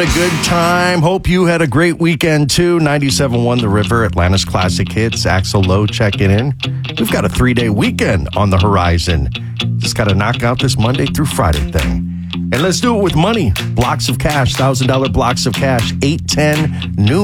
A good time. Hope you had a great weekend too. 97.1 The River, Atlanta's classic hits. Axl Lowe checking in. We've got a 3-day weekend on the horizon. Just got to knock out this Monday through Friday thing. And let's do it with money. Blocks of cash, $1,000 blocks of cash, 810 new.